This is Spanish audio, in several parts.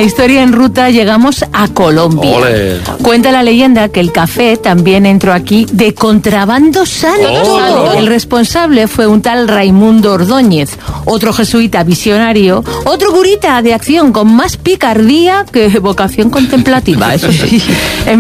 Historia en Ruta llegamos a Colombia. ¡Ole! Cuenta la leyenda que el café también entró aquí de contrabando santo. El responsable fue un tal Raimundo Ordóñez, otro jesuita visionario, otro curita de acción con más picardía que vocación contemplativa, eso sí. En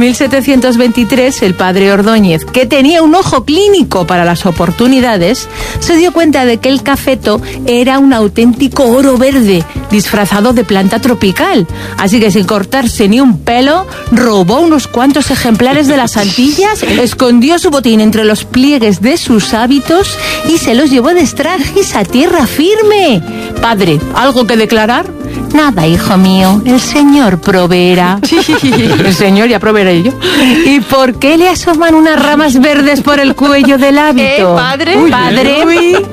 1723, el padre Ordóñez, que tenía un ojo clínico para las oportunidades, se dio cuenta de que el cafeto era un auténtico oro verde, disfrazado de planta tropical. Así que sin cortarse ni un pelo, robó unos cuantos ejemplares de las Antillas, escondió su botín entre los pliegues de sus hábitos y se los llevó de extranjis a tierra firme. Padre, ¿algo que declarar? Nada, hijo mío, el Señor proveerá. El Señor ya proveeré yo. ¿Y por qué le asoman unas ramas verdes por el cuello del hábito? ¿Padre? Padre.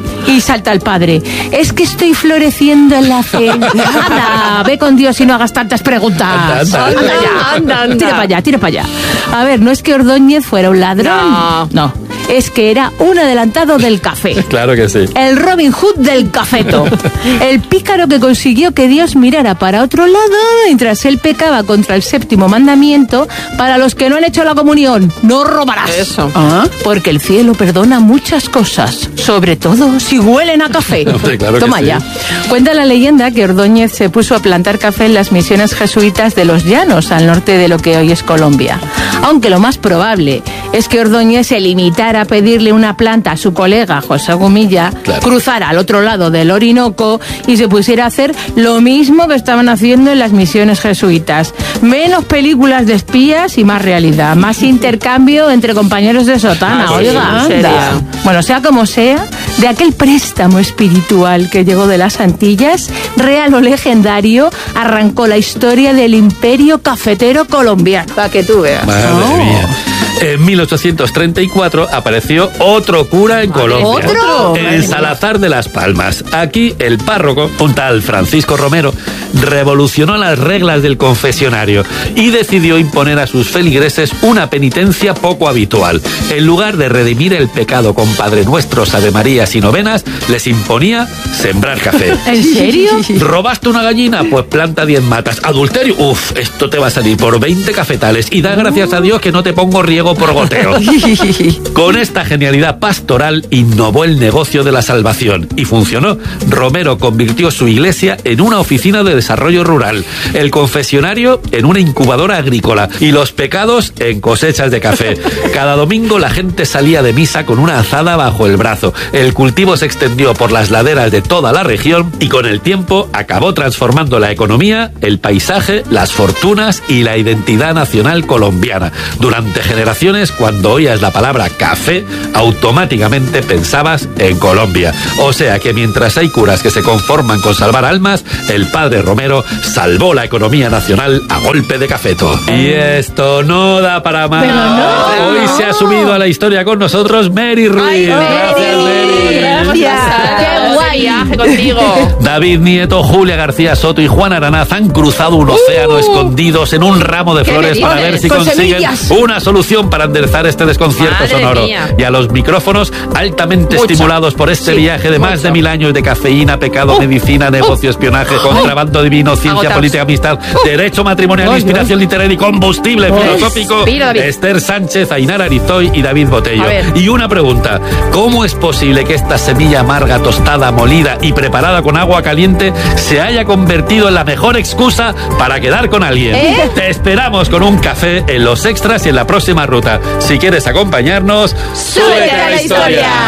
Y salta el padre. Es que estoy floreciendo en la fe. Anda, ve con Dios y no hagas tantas preguntas. Anda. Tira para allá. A ver, no es que Ordóñez fuera un ladrón. No. Es que era un adelantado del café. Claro que sí. El Robin Hood del cafeto. El pícaro que consiguió que Dios mirara para otro lado mientras él pecaba contra el 7º mandamiento para los que no han hecho la comunión. No robarás. Eso. Porque el cielo perdona muchas cosas, sobre todo si huelen a café. Hombre, claro que Toma sí. ya. Cuenta la leyenda que Ordóñez se puso a plantar café en las misiones jesuitas de los Llanos, al norte de lo que hoy es Colombia. Aunque lo más probable es que Ordóñez se limitara a pedirle una planta a su colega José Gumilla, Claro. cruzara al otro lado del Orinoco y se pusiera a hacer lo mismo que estaban haciendo en las misiones jesuitas. Menos películas de espías y más realidad. Más intercambio entre compañeros de sotana. Pues Oiga, sí, anda. Bueno, sea como sea, de aquel préstamo espiritual que llegó de las Antillas, real o legendario, arrancó la historia del imperio cafetero colombiano. Para que tú veas. Madre mía. En 1834 apareció otro cura en Colombia. ¿Otro? En Salazar de las Palmas. Aquí el párroco, un tal Francisco Romero, revolucionó las reglas del confesionario y decidió imponer a sus feligreses una penitencia poco habitual. En lugar de redimir el pecado con Padre Nuestros, Ave Marías y novenas, les imponía sembrar café. ¿En serio? ¿Robaste una gallina? Pues planta 10 matas. ¿Adulterio? Uf, esto te va a salir por 20 cafetales. Y da gracias a Dios que no te pongo riego por goteo. Con esta genialidad pastoral innovó el negocio de la salvación y funcionó. Romero convirtió su iglesia en una oficina de desarrollo rural, el confesionario en una incubadora agrícola y los pecados en cosechas de café. Cada domingo la gente salía de misa con una azada bajo el brazo. El cultivo se extendió por las laderas de toda la región y con el tiempo acabó transformando la economía, el paisaje, las fortunas y la identidad nacional colombiana. Durante generaciones, cuando oías la palabra café, automáticamente pensabas en Colombia. O sea que mientras hay curas que se conforman con salvar almas, el padre Romero salvó la economía nacional a golpe de cafeto. Y esto no da para más. Pero no. Hoy se ha subido a la historia con nosotros Mary Ruiz. Gracias, Mary. Gracias. Qué guay viaje contigo. David Nieto, Julia García Soto y Juan Aranaz han cruzado un océano escondidos en un ramo de ¿Qué flores me para dices? ver si Con consiguen semillas. una solución para enderezar este desconcierto Madre sonoro. mía. Y a los micrófonos altamente Mucho. estimulados por este Sí, viaje de más mucho. de 1000 años de cafeína, pecado, medicina, negocio, espionaje, contrabando divino, ciencia, Agotados. política, amistad, derecho matrimonial, inspiración literaria y combustible filosófico. Mira, David. Esther Sánchez, Ainara Arizoy y David Botello. A ver. Y una pregunta: ¿cómo es posible que esta semilla amarga, tostada, molida y preparada con agua caliente se haya convertido en la mejor excusa para quedar con alguien? Te esperamos con un café en los extras y en la próxima ruta. Si quieres acompañarnos, ¡Súbete a la historia!